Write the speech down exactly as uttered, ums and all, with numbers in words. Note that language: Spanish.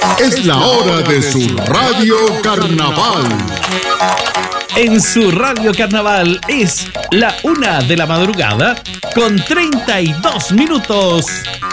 Es la hora de su Radio Carnaval. En su Radio Carnaval es la una de la madrugada con treinta y dos minutos.